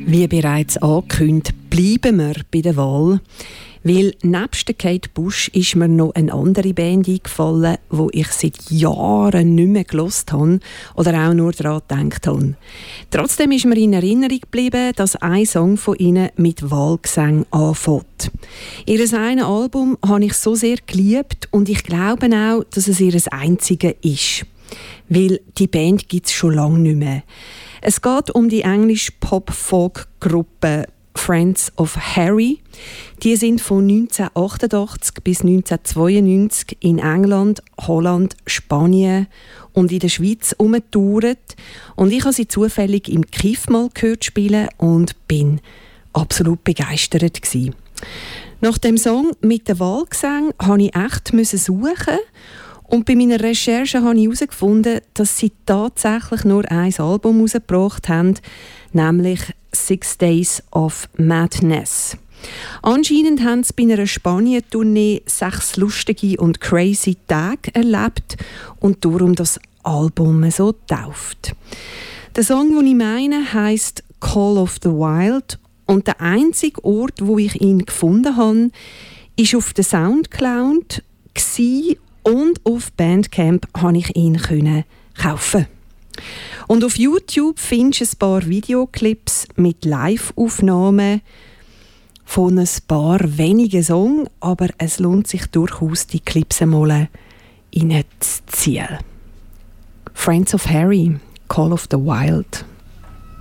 Wie bereits angekündigt, bleiben wir bei der Wahl. Weil nebst Kate Bush ist mir noch eine andere Band eingefallen, die ich seit Jahren nicht mehr gehört habe oder auch nur daran gedacht habe. Trotzdem ist mir in Erinnerung geblieben, dass ein Song von ihnen mit Wahlgesang anfängt. Ihr eine Album habe ich so sehr geliebt und ich glaube auch, dass es ihr einziges ist. Weil die Band gibt es schon lange nicht mehr. Es geht um die englische Pop-Folk-Gruppe Friends of Harry. Die sind von 1988 bis 1992 in England, Holland, Spanien und in der Schweiz umgetourt. Und ich habe sie zufällig im Kiff mal gehört spielen und bin absolut begeistert gewesen. Nach dem Song mit dem Wahlgesang musste ich echt suchen. Und bei meiner Recherche habe ich herausgefunden, dass sie tatsächlich nur ein Album herausgebracht haben, nämlich 6 Days of Madness. Anscheinend haben sie bei einer Spanien-Tournee 6 lustige und crazy Tage erlebt und darum das Album so getauft. Der Song, den ich meine, heisst «Call of the Wild» und der einzige Ort, wo ich ihn gefunden habe, war auf der Soundcloud und auf Bandcamp konnte ich ihn kaufen. Und auf YouTube findest du ein paar Videoclips mit Live-Aufnahmen von ein paar wenigen Songs, aber es lohnt sich durchaus, die Clips einmal reinzuziehen. Friends of Harry, Call of the Wild.